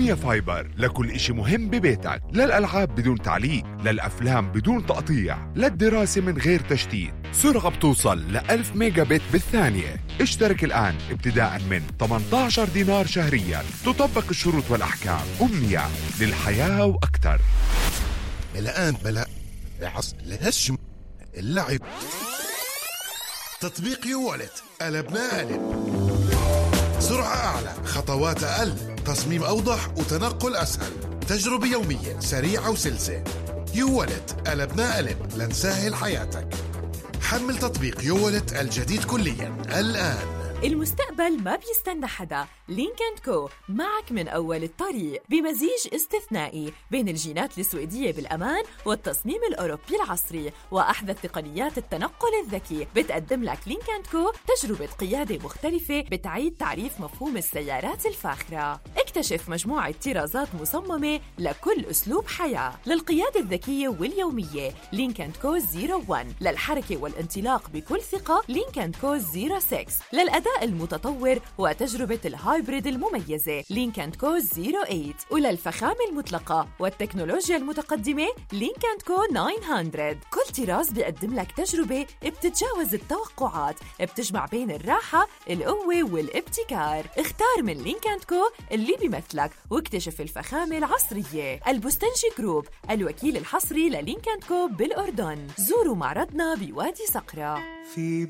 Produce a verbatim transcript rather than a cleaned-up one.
مية فايبر لكل إشي مهم ببيتك، للألعاب بدون تعليق، للأفلام بدون تقطيع، للدراسة من غير تشتيت. سرعة بتوصل ل ألف ميجا بت بالثانية. اشترك الآن ابتداء من ثمانية عشر دينار شهريا. تطبق الشروط والأحكام. أمنية للحياة وأكثر. الآن بلاء بعصر لهش اللعب. تطبيق يوالت قلبنا قلب. سرعة أعلى، خطوات أقل، تصميم أوضح وتنقل أسهل، تجربة يومية سريعة وسلسة. يوالت قلبنا قلب لنسهل حياتك. حمل تطبيق يوالت الجديد كليا الآن. المستقبل ما بيستنى حدا. لينك أند كو معك من أول الطريق بمزيج استثنائي بين الجينات السويدية بالأمان والتصميم الأوروبي العصري وأحدث تقنيات التنقل الذكي. بتقدم لك لينك أند كو تجربة قيادة مختلفة بتعيد تعريف مفهوم السيارات الفاخرة. اكتشف مجموعة طرازات مصممة لكل أسلوب حياة. للقيادة الذكية واليومية لينك أند كو صفر واحد، للحركة والانطلاق بكل ثقة لينك أند كو صفر ستة، للأداء المتطور وتجربة الهايبريد المميزة لينك أند كو صفر ثمانية، وللفخامة المطلقة والتكنولوجيا المتقدمة لينك أند كو تسعمية. كل طراز بيقدم لك تجربة بتتجاوز التوقعات، بتجمع بين الراحة، القوة والابتكار. اختار من لينك أند كو اللي بيمثلك واكتشف الفخامة العصرية. البستنجي جروب الوكيل الحصري للينك أند كو بالأردن. زوروا معرضنا بوادي صقرة. في